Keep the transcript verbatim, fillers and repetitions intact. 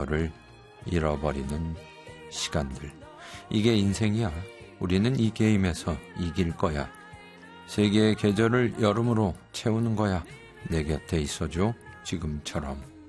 계절을 잃어버리는 시간들. 이게 인생이야. 우리는 이 게임에서 이길 거야. 세 개의 계절을 여름으로 채우는 거야. 내 곁에 있어줘. 지금처럼.